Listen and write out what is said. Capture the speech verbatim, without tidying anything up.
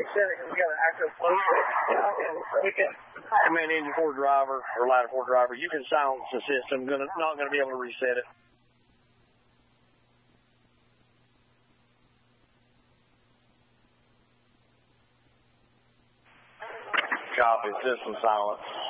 reset it because we got an active flow. We can. I mean, engine four driver or ladder four driver, you can silence the system. Gonna not going to be able to reset it. Copy. System silence.